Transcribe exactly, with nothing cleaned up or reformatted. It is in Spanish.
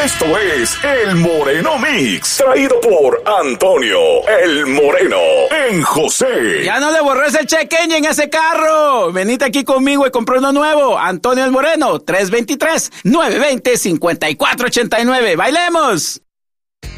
Esto es El Moreno Mix, traído por Antonio El Moreno en José. Ya no le borres el check engine en ese carro. Venite aquí conmigo y compré uno nuevo. Antonio El Moreno, tres dos tres, nueve dos cero, cinco cuatro ocho nueve. ¡Bailemos!